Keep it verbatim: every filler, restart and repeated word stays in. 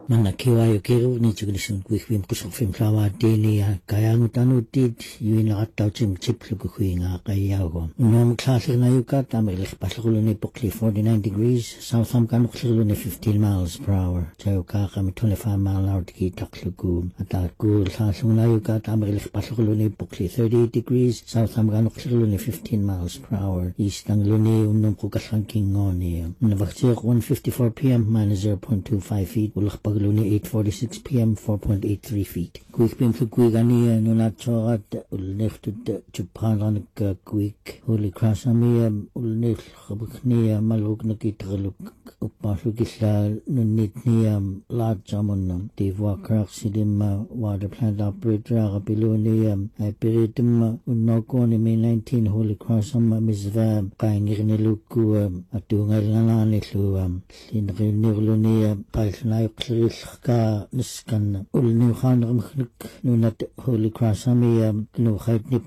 Mana kiwayo kero ni chugnisun kwim kusok film klawa daily kaya ngutanu tid yuin lataw chim chip lugu nga kaya ko. Unom klase na yuka tamil paslulo ni pokli forty-nine degrees south ham kan paslulo ni fifteen miles per hour. Chayo ka kami twenty-five mile an hour ki taklugu ata ku klase na yuka tamil paslulo ni pokli thirty-eight degrees south ham kan paslulo ni fifteen miles per hour. East ang luni unom ko kasangking ngoni. Navakchik one fifty-four p m minus zero point two five feet. Ulak pagluni eight forty-six p m four point eight three feet. Quick pim fu gani nunat chorat ulneftud chupan ranik quick holy cross ami ulnef khabkhni maluk nakitgaluk upasu kisla nunit ni lad jamon dewa krak sidim water plant operator agapiluni ay peritum unokon mi nineteen holy cross am misva qaingirneluku atungal nanani lu linrinirluni qailnay qlilka niskan ulni khan nunat holy cross ami nu khayt